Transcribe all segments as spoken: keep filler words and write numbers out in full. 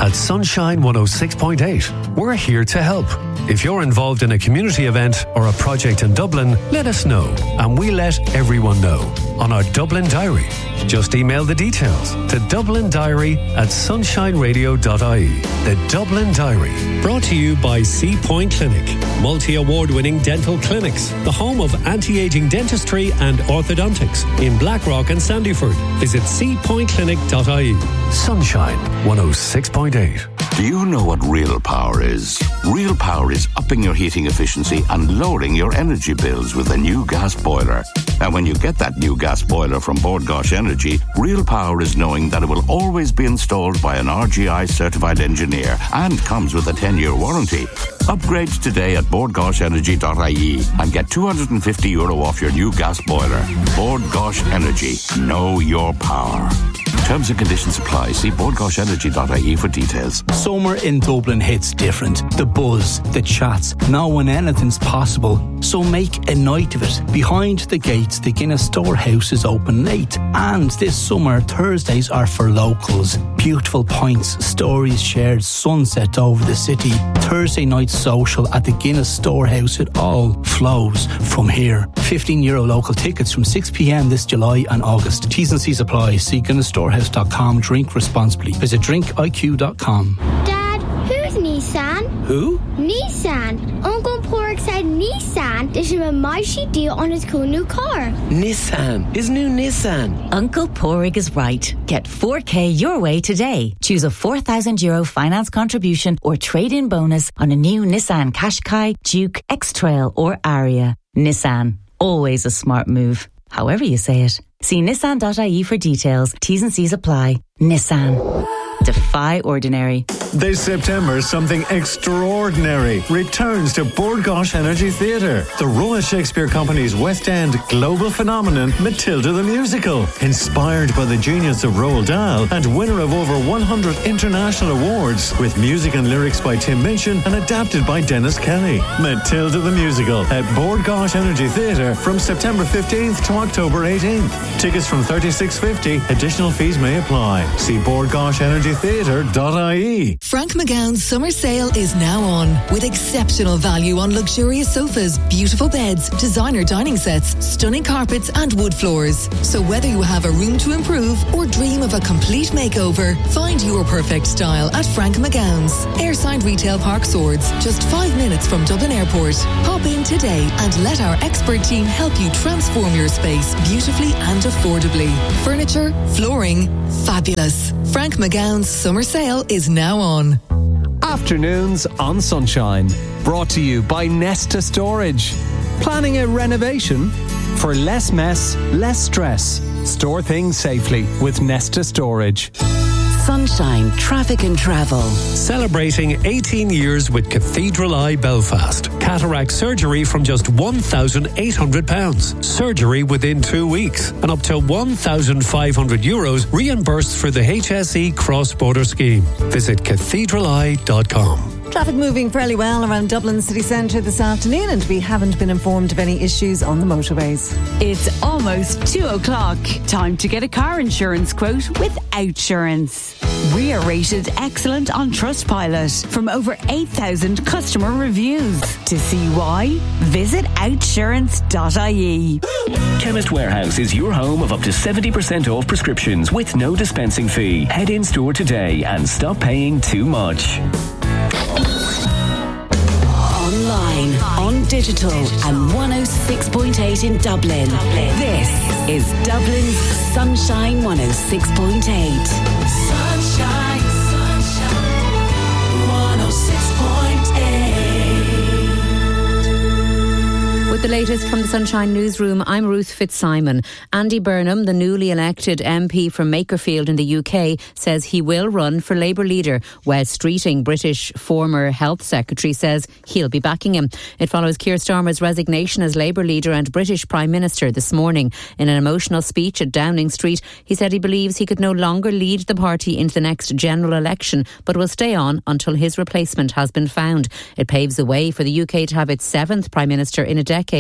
at Sunshine one oh six point eight. We're here to help. If you're involved in a community event or a project in Dublin, let us know, and we let everyone know on our Dublin Diary. Just email the details to dublin diary at sunshine radio dot I E. The Dublin Diary, brought to you by Sea Point Clinic, multi-award-winning dental clinics, the home of anti-aging dentistry and orthodontics in Blackrock and Sandyford. Visit sea point clinic dot I E. Sunshine one oh six point eight. Do you know what real power is? Real power is upping your heating efficiency and lowering your energy bills with a new gas boiler. And when you get that new gas boiler from Bord Gáis Energy, real power is knowing that it will always be installed by an R G I certified engineer and comes with a ten-year warranty. Upgrade today at bord gáis energy dot I E and get two hundred fifty euro off your new gas boiler. Bord Gáis Energy. Know your power. Terms and conditions apply. See bord gáis energy dot I E for details. Summer in Dublin hits different. The buzz, the chats, knowing anything's possible. So make a night of it. Behind the gates, the Guinness Storehouse is open late. And this summer, Thursdays are for locals. Beautiful pints, stories shared, sunset over the city. Thursday night social at the Guinness Storehouse. It all flows from here. fifteen euro local tickets from six p.m. this July and August. T's and C's apply. See guinness storehouse dot com. Drink responsibly. Visit drink I Q dot com. Dad, who's Nissan? Who? Nissan. Uncle Pork said Nissan. There's a mighty deal on his cool new car. Nissan. His new Nissan. Uncle Porrig is right. Get four K your way today. Choose a four thousand euro finance contribution or trade-in bonus on a new Nissan Qashqai, Duke, X-Trail or Aria. Nissan. Always a smart move. However you say it. See nissan dot I E for details. T's and C's apply. Nissan. Defy ordinary. This September, something extraordinary returns to Bord Gáis Energy Theatre. The Royal Shakespeare Company's West End global phenomenon, Matilda the Musical. Inspired by the genius of Roald Dahl and winner of over one hundred international awards, with music and lyrics by Tim Minchin and adapted by Dennis Kelly. Matilda the Musical at Bord Gáis Energy Theatre from September fifteenth to October eighteenth. Tickets from thirty-six fifty. Additional fees may apply. See bord gáis energy theatre dot I E. Frank McGowan's summer sale is now on, with exceptional value on luxurious sofas, beautiful beds, designer dining sets, stunning carpets and wood floors. So whether you have a room to improve or dream of a complete makeover, find your perfect style at Frank McGowan's. Airside Retail Park Swords, just five minutes from Dublin Airport. Pop in today and let our expert team help you transform your space beautifully and affordably. Furniture, flooring, fabulous. Frank McGowan's summer sale is now on. Afternoons on Sunshine, brought to you by Nesta Storage. Planning a renovation? For less mess, less stress. Store things safely with Nesta Storage. Sunshine Traffic and Travel. Celebrating eighteen years with Cathedral Eye Belfast. Cataract surgery from just one thousand eight hundred pounds. Surgery within two weeks. And up to one thousand five hundred euros reimbursed for the H S E cross-border scheme. Visit cathedral eye dot com. Traffic moving fairly well around Dublin city centre this afternoon, and we haven't been informed of any issues on the motorways. It's almost two o'clock. Time to get a car insurance quote with Outsurance. We are rated excellent on Trustpilot from over eight thousand customer reviews. To see why, visit outsurance dot I E. Chemist Warehouse is your home of up to seventy percent off prescriptions with no dispensing fee. Head in store today and stop paying too much. Online, on digital, and one oh six point eight in Dublin. This is Dublin's Sunshine one oh six point eight. Sunshine, sunshine, one oh six point eight. With the latest from the Sunshine Newsroom, I'm Ruth Fitzsimon. Andy Burnham, the newly elected M P from Makerfield in the U K, says he will run for Labour leader. Wes Streeting, British former Health Secretary, says he'll be backing him. It follows Keir Starmer's resignation as Labour leader and British Prime Minister this morning. In an emotional speech at Downing Street, he said he believes he could no longer lead the party into the next general election, but will stay on until his replacement has been found. It paves the way for the U K to have its seventh Prime Minister in a decade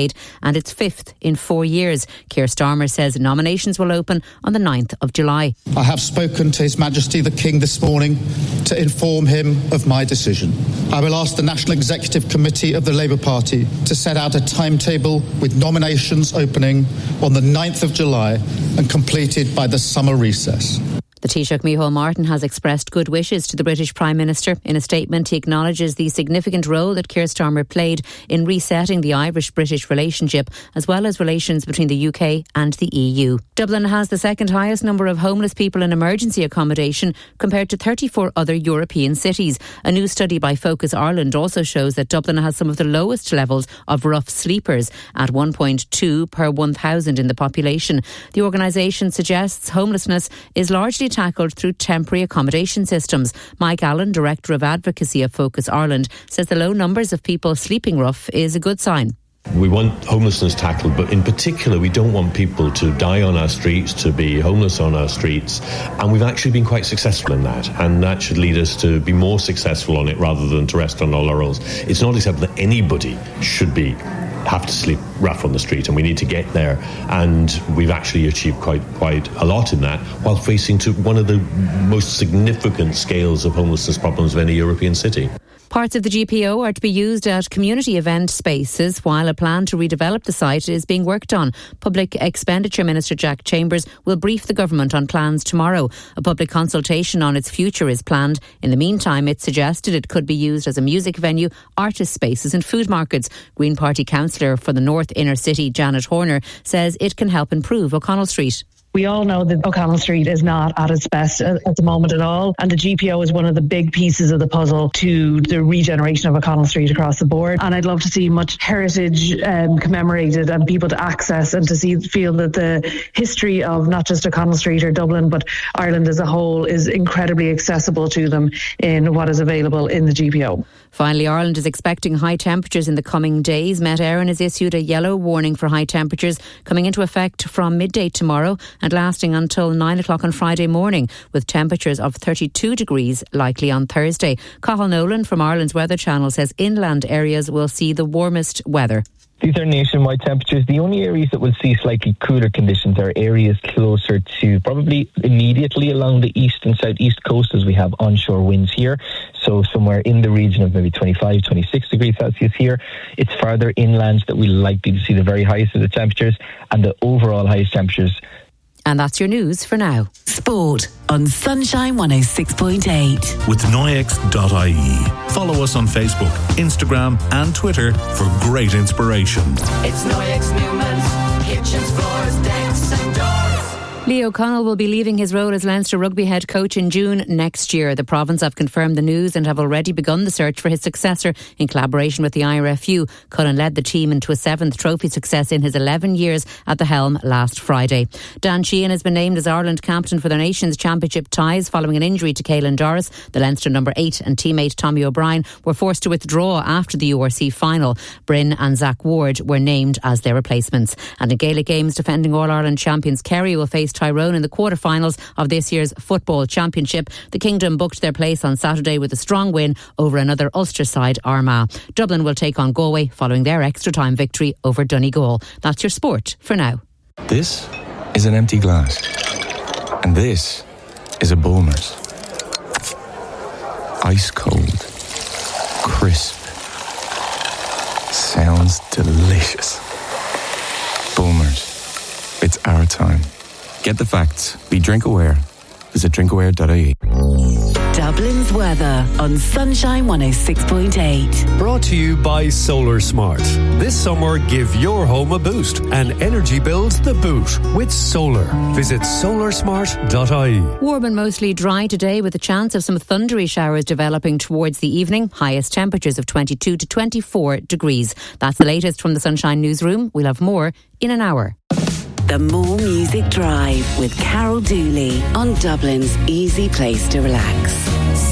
decade and its fifth in four years. Keir Starmer says nominations will open on the ninth of July. I have spoken to His Majesty the King this morning to inform him of my decision. I will ask the National Executive Committee of the Labour Party to set out a timetable with nominations opening on the ninth of July and completed by the summer recess. The Taoiseach Micheál Martin has expressed good wishes to the British Prime Minister. In a statement, he acknowledges the significant role that Keir Starmer played in resetting the Irish-British relationship, as well as relations between the U K and the E U. Dublin has the second highest number of homeless people in emergency accommodation compared to thirty-four other European cities. A new study by Focus Ireland also shows that Dublin has some of the lowest levels of rough sleepers at one point two per one thousand in the population. The organisation suggests homelessness is largely tackled through temporary accommodation systems. Mike Allen, Director of Advocacy of Focus Ireland, says the low numbers of people sleeping rough is a good sign. We want homelessness tackled, but in particular we don't want people to die on our streets, to be homeless on our streets, and we've actually been quite successful in that, and that should lead us to be more successful on it rather than to rest on our laurels. It's not acceptable that anybody should be have to sleep rough on the street, and we need to get there, and we've actually achieved quite quite a lot in that while facing to one of the most significant scales of homelessness problems of any European city. Parts of the G P O are to be used at community event spaces, while a plan to redevelop the site is being worked on. Public Expenditure Minister Jack Chambers will brief the government on plans tomorrow. A public consultation on its future is planned. In the meantime, it's suggested it could be used as a music venue, artist spaces and food markets. Green Party councillor for the North Inner City, Janet Horner, says it can help improve O'Connell Street. We all know that O'Connell Street is not at its best at the moment at all, and the G P O is one of the big pieces of the puzzle to the regeneration of O'Connell Street across the board. And I'd love to see much heritage um, commemorated and people to access and to see feel that the history of not just O'Connell Street or Dublin but Ireland as a whole is incredibly accessible to them in what is available in the G P O. Finally, Ireland is expecting high temperatures in the coming days. Met Éireann has issued a yellow warning for high temperatures coming into effect from midday tomorrow and lasting until nine o'clock on Friday morning, with temperatures of thirty-two degrees likely on Thursday. Cathal Nolan from Ireland's Weather Channel says inland areas will see the warmest weather. These are nationwide temperatures. The only areas that will see slightly cooler conditions are areas closer to probably immediately along the east and southeast coast, as we have onshore winds here. So somewhere in the region of maybe twenty-five, twenty-six degrees Celsius here. It's farther inland that we're likely to see the very highest of the temperatures and the overall highest temperatures. And that's your news for now. Sport on Sunshine one oh six point eight. With Noyex dot I E. Follow us on Facebook, Instagram and Twitter for great inspiration. It's Noyex Newman's kitchens, floors, decks and doors. Leo Connell will be leaving his role as Leinster rugby head coach in June next year. The province have confirmed the news and have already begun the search for his successor in collaboration with the I R F U. Cullen led the team into a seventh trophy success in his eleven years at the helm last Friday. Dan Sheehan has been named as Ireland captain for their Nations Championship ties following an injury to Caelan Doris. The Leinster number eight and teammate Tommy O'Brien were forced to withdraw after the U R C final. Bryn and Zach Ward were named as their replacements. And in Gaelic Games, defending All-Ireland champions Kerry will face Tyrone in the quarter-finals of this year's football championship. The Kingdom booked their place on Saturday with a strong win over another Ulster side, Armagh. Dublin will take on Galway following their extra-time victory over Donegal. That's your sport for now. This is an empty glass. And this is a Bulmers. Ice cold. Crisp. Sounds delicious. Bulmers. It's our time. Get the facts. Be drink aware. Visit drink aware dot I E. Dublin's weather on Sunshine one oh six point eight. Brought to you by Solar Smart. This summer, give your home a boost and energy bills the boot with solar. Visit solar smart dot I E. Warm and mostly dry today with a chance of some thundery showers developing towards the evening. Highest temperatures of twenty-two to twenty-four degrees. That's the latest from the Sunshine Newsroom. We'll have more in an hour. The More Music Drive with Carol Dooley on Dublin's easy place to relax.